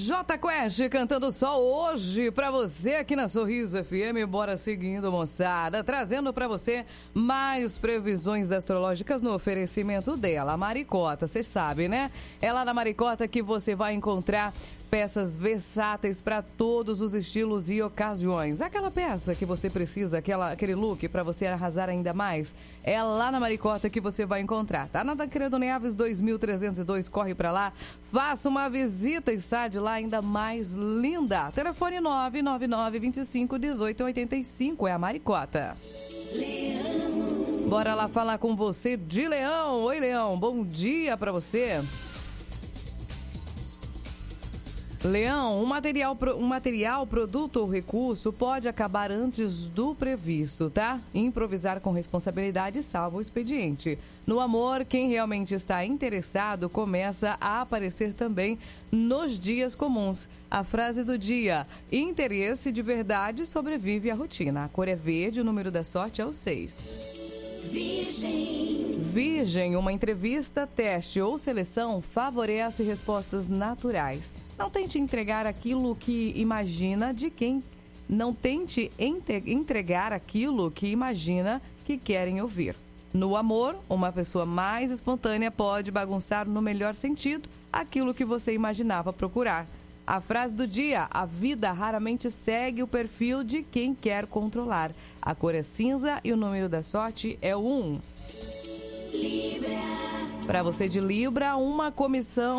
Jota Quest cantando só hoje pra você aqui na Sorriso FM. Bora seguindo, moçada, trazendo pra você mais previsões astrológicas no oferecimento dela, a Maricota. Vocês sabem, né? É lá na Maricota que você vai encontrar peças versáteis para todos os estilos e ocasiões. Aquela peça que você precisa, aquele look para você arrasar ainda mais, é lá na Maricota que você vai encontrar. Tá na Tancredo Neves 2302, corre para lá, faça uma visita e sai de lá ainda mais linda. Telefone 999-25-1885, é a Maricota. Leão. Bora lá falar com você de Leão. Oi, Leão, bom dia para você. Leão, um material, produto ou recurso pode acabar antes do previsto, tá? Improvisar com responsabilidade salva o expediente. No amor, quem realmente está interessado começa a aparecer também nos dias comuns. A frase do dia: interesse de verdade sobrevive à rotina. A cor é verde, o número da sorte é o 6. Virgem, uma entrevista, teste ou seleção favorece respostas naturais. Não tente entregar aquilo que imagina de quem... Não tente entregar aquilo que imagina que querem ouvir. No amor, uma pessoa mais espontânea pode bagunçar no melhor sentido aquilo que você imaginava procurar. A frase do dia: a vida raramente segue o perfil de quem quer controlar. A cor é cinza e o número da sorte é o 1. Para você de Libra, uma comissão